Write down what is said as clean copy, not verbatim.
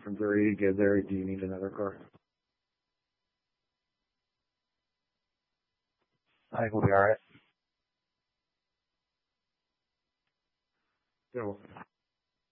from Derry to get there? Do you need another car? I think we'll be alright. Yeah, well,